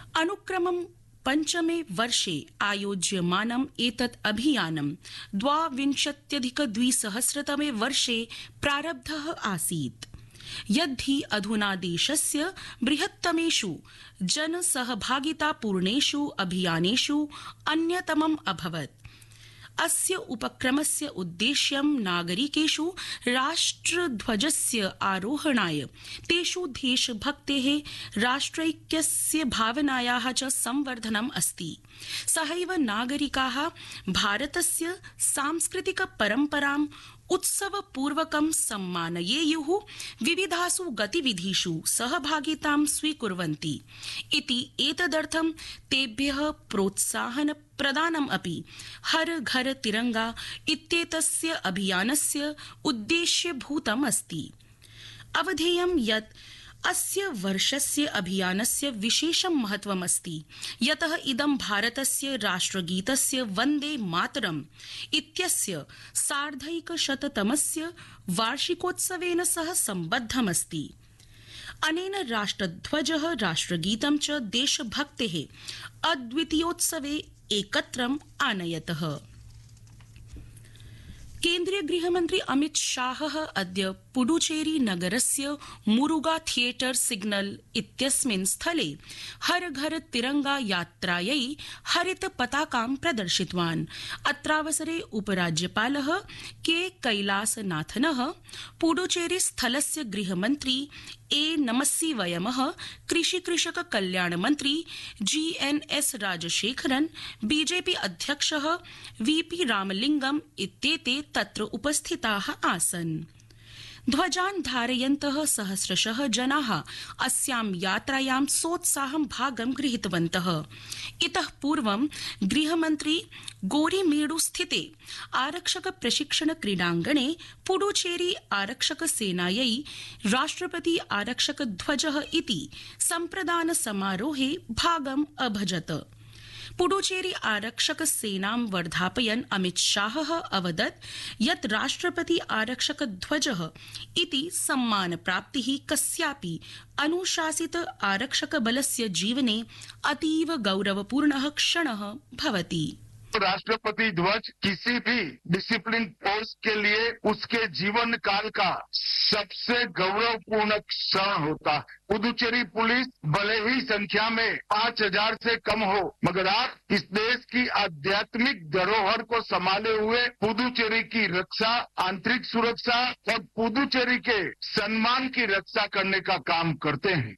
अनुक्रमं पञ्चमे वर्षे आयोज्यमानम् एतत् अभियानं 2020-तमे वर्षे प्रारब्धः आसीत्, यद्धि अधुना देशस्य बृहत्तमेषु जनसहभागितापूर्णेषु अभियानेषु अन्यतमम् अभवत्। अस्य उपक्रमस्य उद्देश्यं नागरिकेषु राष्ट्रध्वजस्य आरोहणाय, तेषु देशभक्तेः, राष्ट्रैक्यस्य भावनायाः च संवर्धनम् अस्ति। सहैव नागरिकाः भारतस्य सांस्कृतिक परम्पराम् उत्सवपूर्वकं सम्मानयेयुः, विविधासु गतिविधिषु सहभागितां स्वीकुर्वन्ति इति एतदर्थं तेभ्यः प्रोत्साहन प्रदानम् अपि हर घर तिरंगा इत्येतस्य अभियानस्य उद्देश्यभूतम् अस्ति। अवधेयं यत् अस्य वर्षस्य अभियानस्य विशेषं महत्वमस्ति, यतः इदं भारतस्य राष्ट्रगीतस्य वन्दे मातरम् इत्यस्य 150तमस्य वार्षिकोत्सवेन सह सम्बद्धमस्ति। अनेन राष्ट्रध्वजः, राष्ट्रगीतं च देशभक्तेः अद्वितीयोत्सवे एकत्रम् आनयतः। केन्द्रीय गृहमन्त्री अमित शाहः अद्य पुडुचेरी नगरस्य मुरुगा थियेटर सिग्नल इत्यस्मिन् स्थले हर घर तिरंगा यात्रायै हरित पताकां प्रदर्शितवान्। अत्रावसरे उपराज्यपालः के कैलासनाथनः, पुडुचेरी स्थलस्य गृहमन्त्री ए नमस्सिवयमः, कृषक कल्याण मंत्री GNS राजशेखरन्, बीजेपी अध्यक्षः VP रामलिंगम इत्येते तत्र उपस्थिताः आसन्। ध्वजान् धारयन्तः सहस्रशः जनाः अस्यां यात्रायां सोत्साहं भागं गृहीतवन्तः। इतः पूर्वं गृहमन्त्री गोरीमेडु स्थिते आरक्षक प्रशिक्षण क्रीडाङ्गणे पुडुचेरी आरक्षक सेनायै राष्ट्रपति आरक्षक ध्वजः इति सम्प्रदान समारोहे भागम् अभजत। पुडुचेरी आरक्षक सेनां वर्धापयन् अमित शाहः अवदत् यत् राष्ट्रपति आरक्षक ध्वजः इति सम्मानप्राप्तिः कस्यापि अनुशासित आरक्षक बलस्य जीवने अतीव गौरवपूर्णः क्षणः भवति। राष्ट्रपति ध्वज किसी भी डिसिप्लिन फोर्स के लिए उसके जीवन काल का सबसे गौरवपूर्ण क्षण होता है। पुदुचेरी पुलिस भले ही संख्या में 5000 से कम हो, मगर आप इस देश की आध्यात्मिक धरोहर को संभाले हुए पुदुचेरी की रक्षा, आंतरिक सुरक्षा और पुदुचेरी के सम्मान की रक्षा करने का काम करते हैं।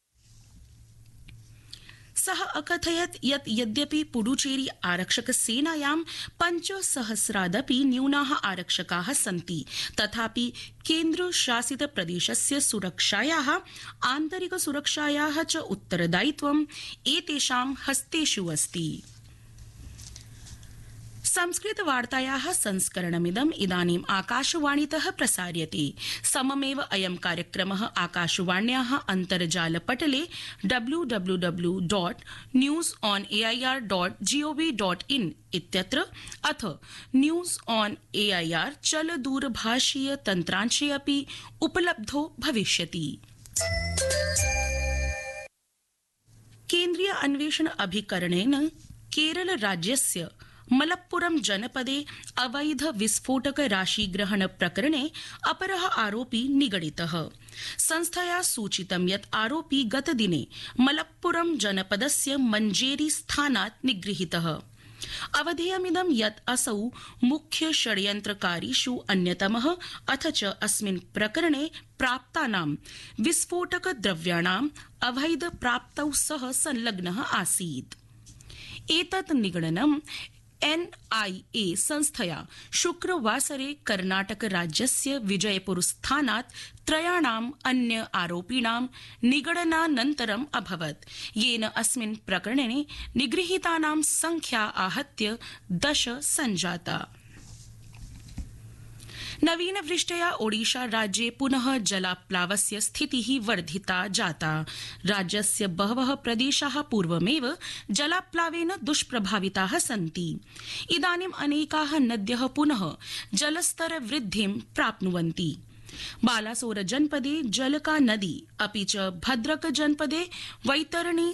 सः अकथयत् यत् यद्यपि पुडुचेरी आरक्षक सेनायां 5000 न्यूनाः आरक्षकाः सन्ति, तथापि केन्द्रशासित प्रदेशस्य सुरक्षायाः, आन्तरिक सुरक्षायाः च उत्तरदायित्वम् एतेषां हस्तेषु अस्ति। संस्कृत वार्तायाः संस्करणमिदम् इदानीम् आकाशवाणीतः प्रसार्यते। सममेव अयं कार्यक्रमः आकाशवाण्याः अन्तर्जालपटले www.newsonair.gov.in इत्यत्र अथ न्यूज ऑन एआईआर चलदूरभाषीय तन्त्रांशे अपि उपलब्धो भविष्यति। केन्द्रीय अन्वेषण अभिकरणेन केरल राज्यस्य मलप्पुरम जनपदे अवैध विस्फोटक राशिग्रहण प्रकरणे अपरः आरोपी निगडितः। संस्थया सूचितं यत् आरोपी गतदिने मलप्पुरम जनपदस्य मञ्जेरी स्थानात् निगृहीतः। अवधेयमिदं यत् असौ मुख्य षड्यन्त्रकारीषु अन्यतमः, अथ च अस्मिन् प्रकरणे प्राप्तानां विस्फोटक द्रव्याणाम् अवैध प्राप्तौ सह संलग्नः आसीत्। एतत् निगडनं NIA संस्थया शुक्रवासरे कर्णाटक राज्यस्य विजयपुर स्थानात् त्रयाणाम् अन्य आरोपिणां निगडनानन्तरम् अभवत्, येन अस्मिन् प्रकरणे निगृहीतानां संख्या आहत्य 10 सञ्जाता। नवीनवृष्ट्या ओडिशा राज्ये पुनः जलाप्लावस्य स्थितिः वर्धिता जाता। राज्यस्य बहवः प्रदेशाः पूर्वमेव जलाप्लावेन दुष्प्रभाविताः सन्ति। इदानीम् अनेकाः नद्यः पुनः जलस्तर वृद्धिं प्राप्नुवन्ति। बालासोर जनपदे जलका नदी अपि च भद्रक जनपदे वैतरणी